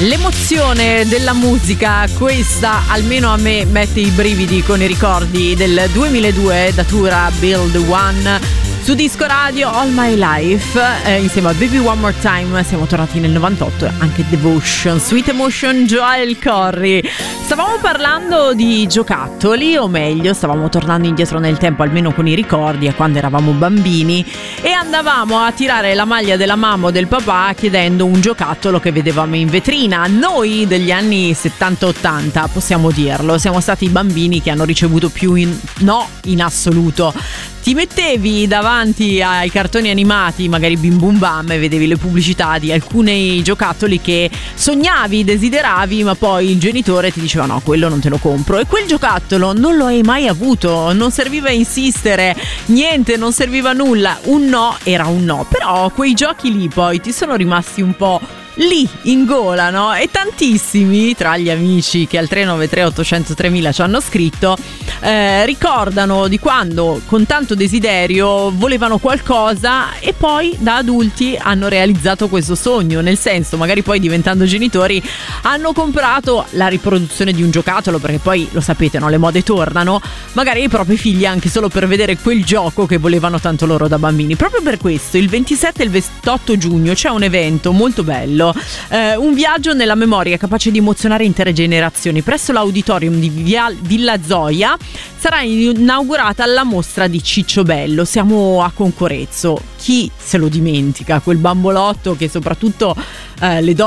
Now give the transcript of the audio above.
L'emozione della musica, questa almeno a me mette i brividi con i ricordi del 2002, datura Build One su Disco Radio, All My Life, insieme a Baby One More Time. Siamo tornati nel 98, anche Devotion, Sweet Emotion, Joel Corry. Stavamo parlando di giocattoli, o meglio stavamo tornando indietro nel tempo, almeno con i ricordi, a quando eravamo bambini, e andavamo a tirare la maglia della mamma o del papà chiedendo un giocattolo che vedevamo in vetrina. Noi degli anni 70-80, possiamo dirlo, siamo stati i bambini che hanno ricevuto più no in assoluto. Ti mettevi davanti ai cartoni animati, magari Bim Bum Bam, e vedevi le pubblicità di alcuni giocattoli che sognavi, desideravi, ma poi il genitore ti diceva no, quello non te lo compro, e quel giocattolo non lo hai mai avuto. Non serviva insistere, niente, non serviva nulla, un no era un no. Però quei giochi lì poi ti sono rimasti un po' lì in gola, no? E tantissimi tra gli amici che al 393 800 3000 ci hanno scritto ricordano di quando con tanto desiderio volevano qualcosa e poi da adulti hanno realizzato questo sogno, nel senso, magari poi diventando genitori hanno comprato la riproduzione di un giocattolo, perché poi lo sapete, no? Le mode tornano, magari ai propri figli anche solo per vedere quel gioco che volevano tanto loro da bambini. Proprio per questo il 27 e il 28 giugno c'è un evento molto bello, un viaggio nella memoria capace di emozionare intere generazioni. Presso l'auditorium di Villa Zoia sarà inaugurata la mostra di Ciccio Bello. Siamo a Concorezzo. Chi se lo dimentica quel bambolotto che soprattutto le donne